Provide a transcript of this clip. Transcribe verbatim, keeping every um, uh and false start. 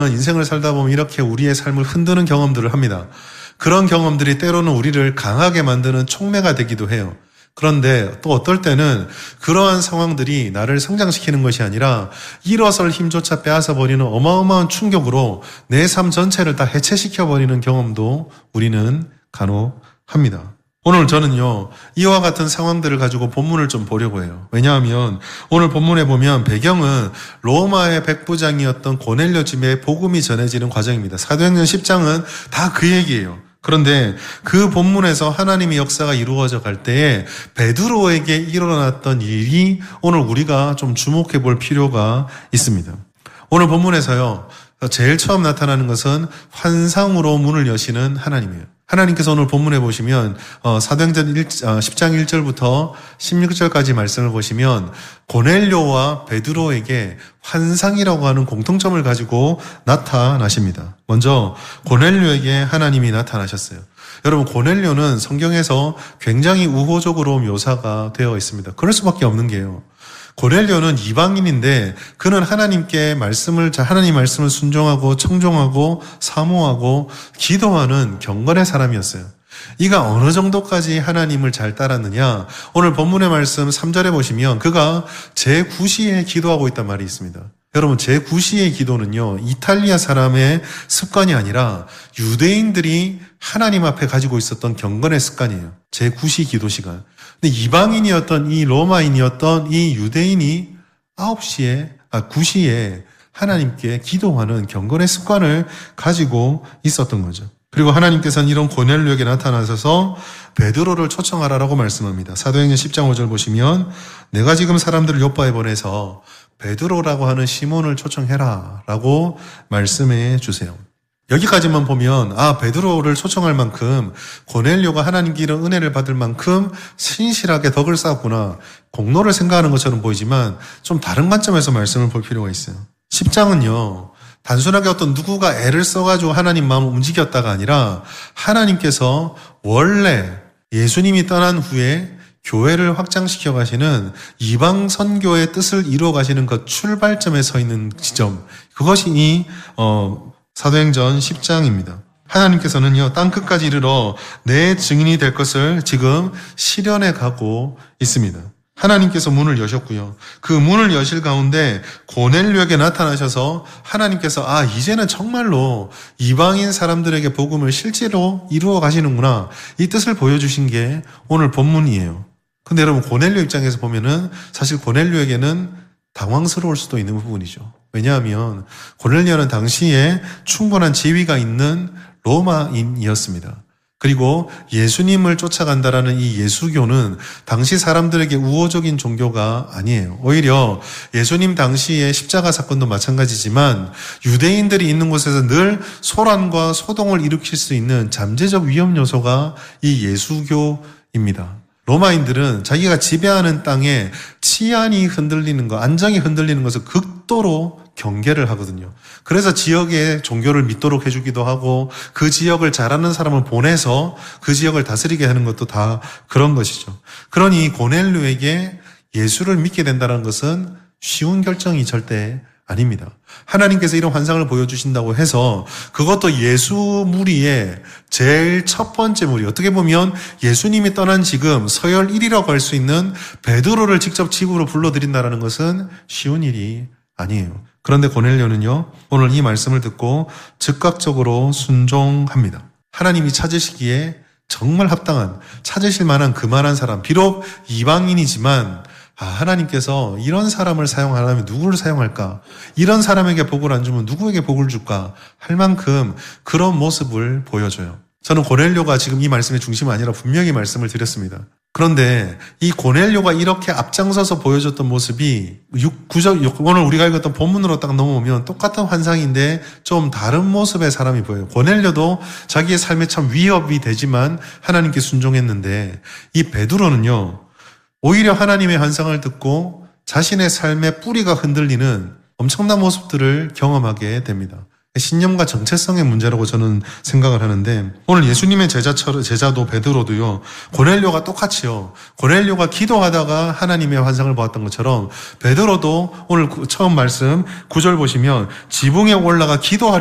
인생을 살다 보면 이렇게 우리의 삶을 흔드는 경험들을 합니다. 그런 경험들이 때로는 우리를 강하게 만드는 촉매가 되기도 해요. 그런데 또 어떨 때는 그러한 상황들이 나를 성장시키는 것이 아니라 일어설 힘조차 빼앗아버리는 어마어마한 충격으로 내 삶 전체를 다 해체시켜버리는 경험도 우리는 간혹 합니다. 오늘 저는요, 이와 같은 상황들을 가지고 본문을 좀 보려고 해요. 왜냐하면 오늘 본문에 보면 배경은 로마의 백부장이었던 고넬료 집에 복음이 전해지는 과정입니다. 사도행전 십 장은 다 그 얘기예요. 그런데 그 본문에서 하나님의 역사가 이루어져 갈 때에 베드로에게 일어났던 일이 오늘 우리가 좀 주목해 볼 필요가 있습니다. 오늘 본문에서요, 제일 처음 나타나는 것은 환상으로 문을 여시는 하나님이에요. 하나님께서 오늘 본문에 보시면 사도행전 십 장 일 절부터 십육 절까지 말씀을 보시면 고넬료와 베드로에게 환상이라고 하는 공통점을 가지고 나타나십니다. 먼저 고넬료에게 하나님이 나타나셨어요. 여러분, 고넬료는 성경에서 굉장히 우호적으로 묘사가 되어 있습니다. 그럴 수밖에 없는 게요, 고넬료는 이방인인데 그는 하나님께 말씀을, 하나님 말씀을 순종하고 청종하고 사모하고 기도하는 경건의 사람이었어요. 이가 어느 정도까지 하나님을 잘 따랐느냐? 오늘 본문의 말씀 삼 절에 보시면 그가 제구 시에 기도하고 있단 말이 있습니다. 여러분, 제구 시의 기도는요, 이탈리아 사람의 습관이 아니라 유대인들이 하나님 앞에 가지고 있었던 경건의 습관이에요. 제구 시 기도 시간. 근데 이방인이었던 이 로마인이었던 이 유대인이 아홉 시에, 아, 구 시에 하나님께 기도하는 경건의 습관을 가지고 있었던 거죠. 그리고 하나님께서는 이런 고넬료에게 나타나셔서 베드로를 초청하라라고 말씀합니다. 사도행전 십 장 오 절 보시면 내가 지금 사람들을 요바에 보내서 베드로라고 하는 시몬을 초청해라 라고 말씀해 주세요. 여기까지만 보면 아, 베드로를 초청할 만큼 고넬료가 하나님께 이런 은혜를 받을 만큼 신실하게 덕을 쌓았구나, 공로를 생각하는 것처럼 보이지만 좀 다른 관점에서 말씀을 볼 필요가 있어요. 십 장은요, 단순하게 어떤 누구가 애를 써가지고 하나님 마음을 움직였다가 아니라 하나님께서 원래 예수님이 떠난 후에 교회를 확장시켜 가시는 이방 선교의 뜻을 이루어 가시는 그 출발점에 서 있는 지점, 그것이 이 어, 사도행전 십 장입니다. 하나님께서는요, 땅끝까지 이르러 내 증인이 될 것을 지금 실현해 가고 있습니다. 하나님께서 문을 여셨고요. 그 문을 여실 가운데 고넬료에게 나타나셔서 하나님께서 아, 이제는 정말로 이방인 사람들에게 복음을 실제로 이루어 가시는구나, 이 뜻을 보여주신 게 오늘 본문이에요. 근데 여러분, 고넬료 입장에서 보면은 사실 고넬료에게는 당황스러울 수도 있는 부분이죠. 왜냐하면 고넬료는 당시에 충분한 지위가 있는 로마인이었습니다. 그리고 예수님을 쫓아간다라는 이 예수교는 당시 사람들에게 우호적인 종교가 아니에요. 오히려 예수님 당시의 십자가 사건도 마찬가지지만 유대인들이 있는 곳에서 늘 소란과 소동을 일으킬 수 있는 잠재적 위험 요소가 이 예수교입니다. 로마인들은 자기가 지배하는 땅에 치안이 흔들리는 것, 안정이 흔들리는 것을 극도로 경계를 하거든요. 그래서 지역의 종교를 믿도록 해주기도 하고 그 지역을 잘하는 사람을 보내서 그 지역을 다스리게 하는 것도 다 그런 것이죠. 그러니 고넬료에게 예수를 믿게 된다는 것은 쉬운 결정이 절대 아닙니다. 하나님께서 이런 환상을 보여주신다고 해서 그것도 예수 무리의 제일 첫 번째 무리, 어떻게 보면 예수님이 떠난 지금 서열 일 위라고 할 수 있는 베드로를 직접 집으로 불러들인다는 것은 쉬운 일이 아니에요. 그런데 고넬료는요, 오늘 이 말씀을 듣고 즉각적으로 순종합니다. 하나님이 찾으시기에 정말 합당한, 찾으실 만한 그만한 사람, 비록 이방인이지만 아, 하나님께서 이런 사람을 사용하려면 누구를 사용할까? 이런 사람에게 복을 안 주면 누구에게 복을 줄까? 할 만큼 그런 모습을 보여줘요. 저는 고넬료가 지금 이 말씀의 중심이 아니라 분명히 말씀을 드렸습니다. 그런데 이 고넬료가 이렇게 앞장서서 보여줬던 모습이 육, 구절, 오늘 우리가 읽었던 본문으로 딱 넘어오면 똑같은 환상인데 좀 다른 모습의 사람이 보여요. 고넬료도 자기의 삶에 참 위협이 되지만 하나님께 순종했는데 이 베드로는요, 오히려 하나님의 환상을 듣고 자신의 삶의 뿌리가 흔들리는 엄청난 모습들을 경험하게 됩니다. 신념과 정체성의 문제라고 저는 생각을 하는데, 오늘 예수님의 제자처럼, 제자도 베드로도요, 고넬료가 똑같이요, 고넬료가 기도하다가 하나님의 환상을 보았던 것처럼 베드로도 오늘 처음 말씀 구 절 보시면 지붕에 올라가 기도하려